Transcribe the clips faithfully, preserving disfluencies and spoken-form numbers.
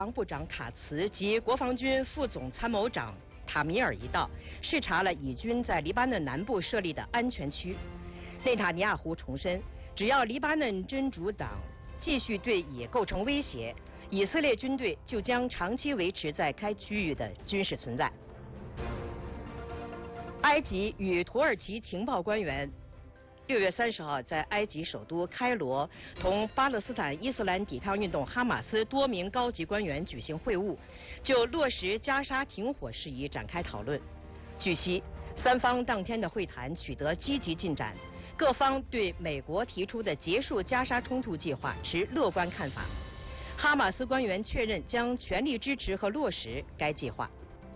防部长卡茨及国防军副总参谋长塔米尔一道，视察了以军在黎巴嫩南部设立的安全区。内塔尼亚胡重申，只要黎巴嫩真主党继续对以构成威胁，以色列军队就将长期维持在该区域的军事存在。埃及与土耳其情报官员六月三十号在埃及首都开罗同巴勒斯坦伊斯兰抵抗运动哈马斯多名高级官员举行会晤，就落实加沙停火事宜展开讨论。据悉，三方当天的会谈取得积极进展，各方对美国提出的结束加沙冲突计划持乐观看法。哈马斯官员确认将全力支持和落实该计划。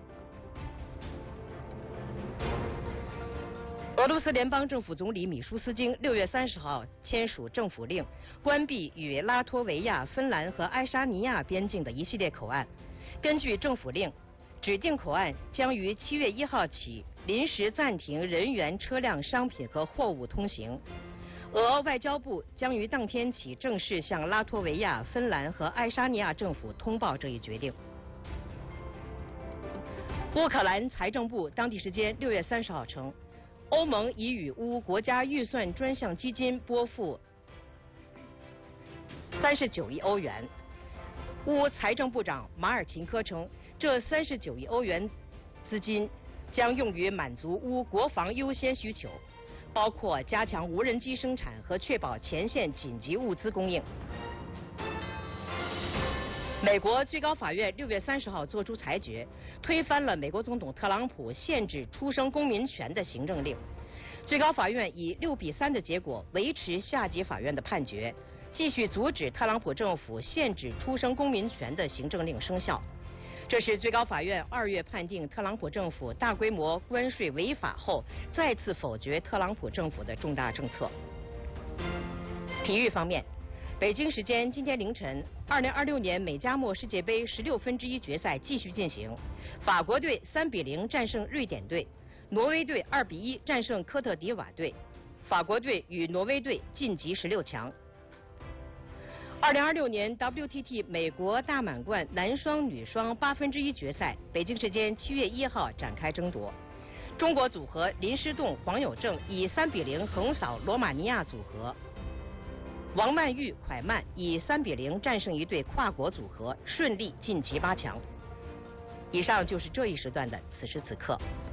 俄罗斯联邦政府总理米舒斯京六月三十号签署政府令，关闭与拉脱维亚、芬兰和爱沙尼亚边境的一系列口岸。根据政府令，指定口岸将于七月一号起临时暂停人员、车辆、商品和货物通行。俄外交部将于当天起正式向拉脱维亚、芬兰和爱沙尼亚政府通报这一决定。乌克兰财政部当地时间六月三十号称，欧盟已与乌国家预算专项基金拨付三十九亿欧元。乌财政部长马尔琴科称，这三十九亿欧元资金将用于满足乌国防优先需求，包括加强无人机生产和确保前线紧急物资供应。美国最高法院六月三十号作出裁决，推翻了美国总统特朗普限制出生公民权的行政令。最高法院以六比三的结果维持下级法院的判决，继续阻止特朗普政府限制出生公民权的行政令生效。这是最高法院二月判定特朗普政府大规模关税违法后，再次否决特朗普政府的重大政策。体育方面，北京时间今天凌晨，二零二六年美加墨世界杯十六分之一决赛继续进行，法国队三比零战胜瑞典队，挪威队二比一战胜科特迪瓦队，法国队与挪威队晋级十六强。二零二六年 W T T 美国大满贯男双、女双八分之一决赛，北京时间七月一号展开争夺。中国组合林诗栋、黄有正以三比零横扫罗马尼亚组合。王曼玉、蒯曼以三比零战胜一对跨国组合，顺利晋级八强。以上就是这一时段的此时此刻。